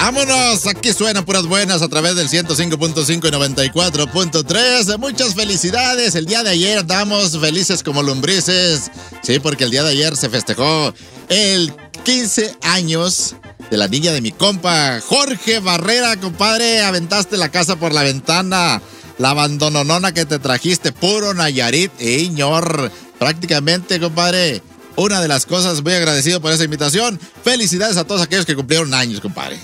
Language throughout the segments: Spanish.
Vámonos, aquí suenan puras buenas a través del 105.5 y 94.3. Muchas felicidades. El día de ayer andamos felices como lombrices. Sí, porque el día de ayer se festejó el 15 años de la niña de mi compa, Jorge Barrera, compadre. Aventaste la casa por la ventana. La abandononona que te trajiste, puro Nayarit, ñor. Prácticamente, compadre, una de las cosas, muy agradecido por esa invitación. Felicidades a todos aquellos que cumplieron años, compadre.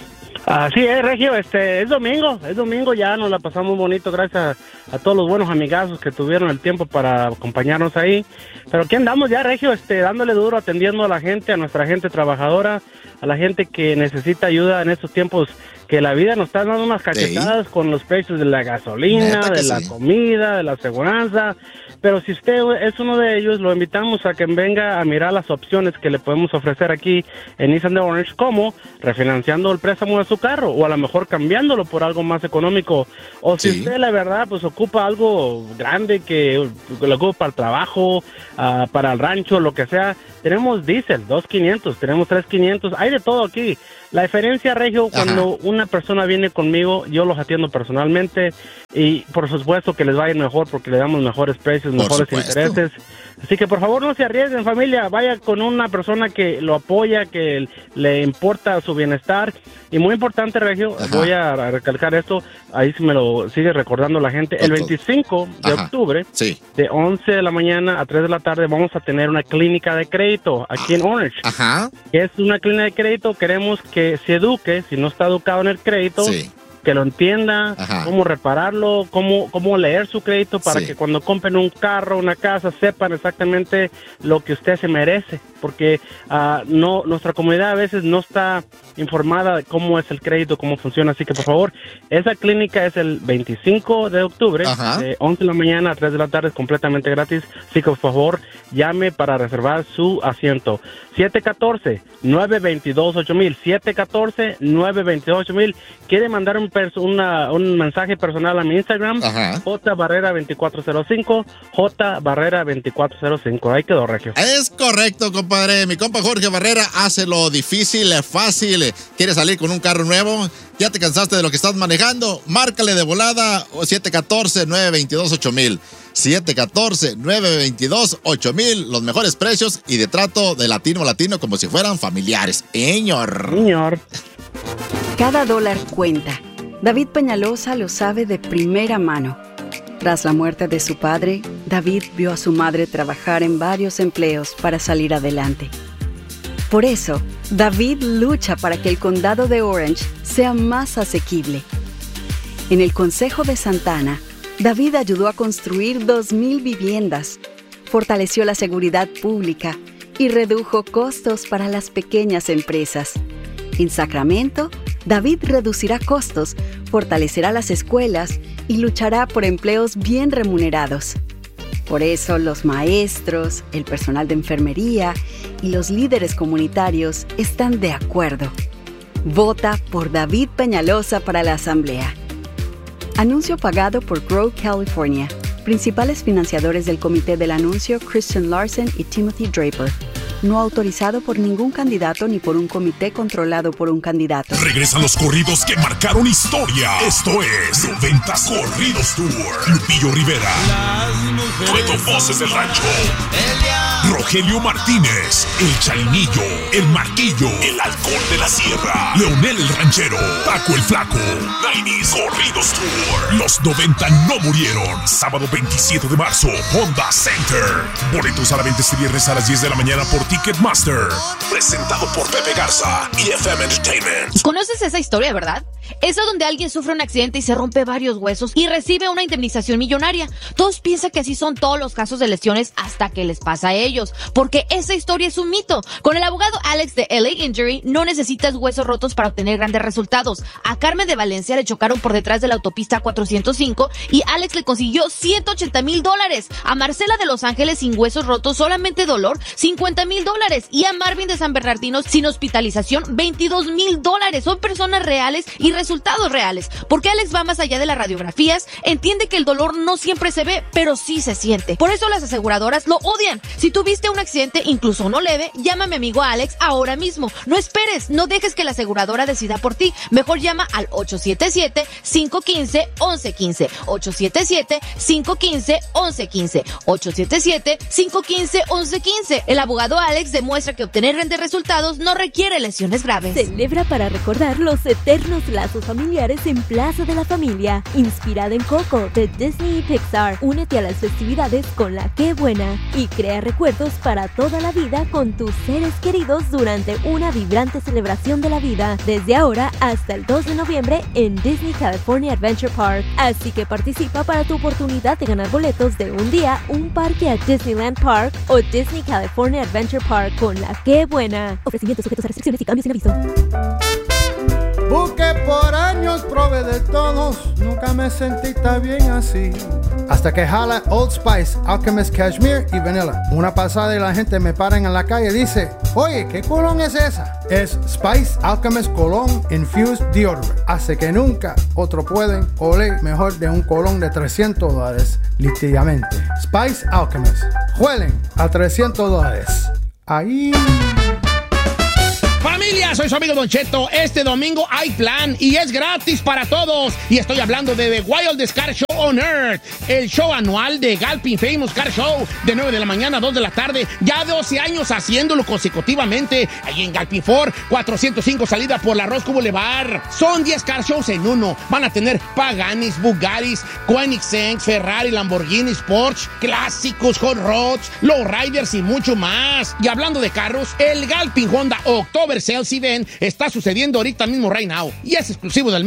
Así es, Regio, es domingo, ya nos la pasamos bonito, gracias a todos los buenos amigazos que tuvieron el tiempo para acompañarnos ahí. Pero aquí andamos ya, Regio, dándole duro, atendiendo a la gente, a nuestra gente trabajadora, a la gente que necesita ayuda en estos tiempos que la vida nos está dando unas cachetadas con los precios de la gasolina, de la comida, de la aseguranza. Pero si usted es uno de ellos, lo invitamos a que venga a mirar las opciones que le podemos ofrecer aquí en Nissan de Orange, como refinanciando el préstamo de su carro, o a lo mejor cambiándolo por algo más económico. O si usted, la verdad, pues ocupa algo grande que lo ocupa para el trabajo, para el rancho, lo que sea. Tenemos diésel, 2,500, tenemos 3,500, hay de todo aquí. La diferencia, Regio, cuando una persona viene conmigo, yo los atiendo personalmente y por supuesto que les va a ir mejor porque le damos mejores precios, mejores intereses. Así que por favor no se arriesguen, familia, vaya con una persona que lo apoya, que le importa su bienestar. Y muy importante, Regio, voy a recalcar esto, ahí se me lo sigue recordando la gente, el 25 de octubre, de 11 de la mañana a 3 de la tarde, vamos a tener una clínica de crédito aquí en Orange. Que es una clínica de crédito, queremos que se eduque, si no está educado en el crédito, que lo entienda, cómo repararlo, cómo leer su crédito para que cuando compren un carro, una casa, sepan exactamente lo que usted se merece, porque nuestra comunidad a veces no está informada de cómo es el crédito, cómo funciona, así que por favor, esa clínica es el 25 de octubre, de 11 de la mañana a 3 de la tarde, es completamente gratis, así que por favor, llame para reservar su asiento. 714-922-8000, 714-922-8000. ¿Quiere mandar un mensaje personal a mi Instagram? JBarrera2405, JBarrera2405. Ahí quedó, Regio. Es correcto, compadre. Mi compa Jorge Barrera hace lo difícil, fácil. ¿Quieres salir con un carro nuevo? ¿Ya te cansaste de lo que estás manejando? Márcale de volada 714-922-8000. 714-922-8000. Los mejores precios y de trato de latino a latino como si fueran familiares. Señor. Cada dólar cuenta. David Peñalosa lo sabe de primera mano. Tras la muerte de su padre, David vio a su madre trabajar en varios empleos para salir adelante. Por eso, David lucha para que el condado de Orange sea más asequible. En el Consejo de Santa Ana, David ayudó a construir 2,000 viviendas, fortaleció la seguridad pública y redujo costos para las pequeñas empresas. En Sacramento, David reducirá costos, fortalecerá las escuelas y luchará por empleos bien remunerados. Por eso los maestros, el personal de enfermería y los líderes comunitarios están de acuerdo. Vota por David Peñalosa para la Asamblea. Anuncio pagado por Grow California. Principales financiadores del comité del anuncio, Christian Larson y Timothy Draper. No autorizado por ningún candidato ni por un comité controlado por un candidato. Regresan los corridos que marcaron historia. Esto es 90s Corridos Tour. Lupillo Rivera, Dueto Voces del Rancho, Rogelio Martínez, El Chalinillo, El Marquillo, El Halcón de la Sierra, Leonel el Ranchero, Taco el Flaco. 90s Corridos Tour. Los 90 no murieron. Sábado 27 de marzo, Honda Center. Boletos a la venta este viernes a las 10 de la mañana por Ticketmaster. Presentado por Pepe Garza y FM Entertainment. ¿Conoces esa historia, verdad? Esa donde alguien sufre un accidente y se rompe varios huesos y recibe una indemnización millonaria. Todos piensan que así son todos los casos de lesiones hasta que les pasa a ellos, porque esa historia es un mito. Con el abogado Alex de LA Injury no necesitas huesos rotos para obtener grandes resultados. A Carmen de Valencia le chocaron por detrás de la autopista 405 y Alex le consiguió $180,000. A Marcela de Los Ángeles sin huesos rotos, solamente dolor, $50,000. Y a Marvin de San Bernardino sin hospitalización, $22,000. Son personas reales y resultados reales. Porque Alex va más allá de las radiografías, entiende que el dolor no siempre se ve, pero sí se siente. Por eso las aseguradoras lo odian. Si tuviste un accidente, incluso no leve, llama a mi amigo Alex ahora mismo. No esperes, no dejes que la aseguradora decida por ti. Mejor llama al 877-515-1115. 877-515-1115. 877-515-1115. El abogado Alex demuestra que obtener grandes resultados no requiere lesiones graves. Celebra para recordar los eternos lazos familiares en Plaza de la Familia, inspirada en Coco de Disney y Pixar. Únete a las festividades con la Qué Buena y crea recuerdos para toda la vida con tus seres queridos durante una vibrante celebración de la vida, desde ahora hasta el 2 de noviembre en Disney California Adventure Park. Así que participa para tu oportunidad de ganar boletos de un día, un parque a Disneyland Park o Disney California Adventure Park con la Qué Buena. Ofrecimientos sujetos a restricciones y cambios sin aviso. Busqué por años, probé de todos, nunca me sentí tan bien así. Hasta que jala Old Spice, Alchemist Cashmere y Vanilla. Una pasada y la gente me paran en la calle y dice, oye, ¿qué cologne es esa? Es Spice Alchemist Cologne Infused Deodorant. Hace que nunca otro pueden oler mejor de un cologne de $300, literalmente. Spice Alchemist. Huelen a $300. Ahí... Familia, soy su amigo Don Cheto. Este domingo hay plan y es gratis para todos. Y estoy hablando de The Wildest Car Show on Earth, el show anual de Galpin Famous Car Show, de 9 de la mañana a 2 de la tarde. Ya 12 años haciéndolo consecutivamente. Ahí en Galpin Ford, 405 salida por la Roscoe Boulevard. Son 10 car shows en uno. Van a tener Paganis, Bugattis, Koenigsegg, Ferrari, Lamborghini, Porsche, clásicos, hot rods, lowriders y mucho más. Y hablando de carros, el Galpin Honda October Sales Event está sucediendo ahorita mismo right now y es exclusivo del